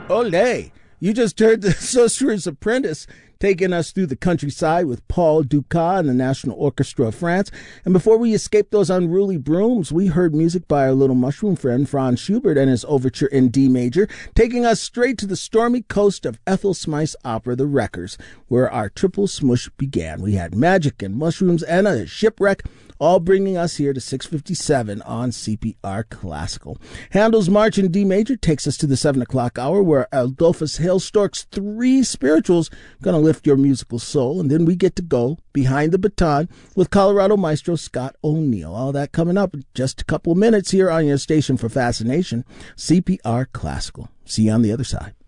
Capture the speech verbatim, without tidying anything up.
Olé! You just heard the Sorcerer's Apprentice taking us through the countryside with Paul Dukas and the National Orchestra of France. And before we escaped those unruly brooms, we heard music by our little mushroom friend Franz Schubert and his overture in D major, taking us straight to the stormy coast of Ethel Smythe's opera, The Wreckers, where our triple smush began. We had magic and mushrooms and a shipwreck, all bringing us here to six fifty-seven on C P R Classical. Handel's March in D major takes us to the seven o'clock hour, where Adolphus Hailstork's three spirituals going to lift your musical soul, and then we get to go behind the baton with Colorado maestro Scott O'Neill. All that coming up in just a couple of minutes here on your station for Fascination, C P R Classical. See you on the other side.